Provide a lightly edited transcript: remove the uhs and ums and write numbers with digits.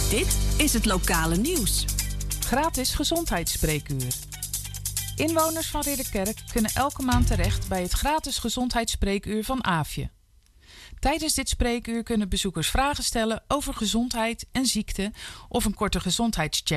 Dit is het lokale nieuws. Gratis gezondheidsspreekuur. Inwoners van Ridderkerk kunnen elke maand terecht bij het gratis gezondheidsspreekuur van Aafje. Tijdens dit spreekuur kunnen bezoekers vragen stellen over gezondheid en ziekte of een korte gezondheidscheck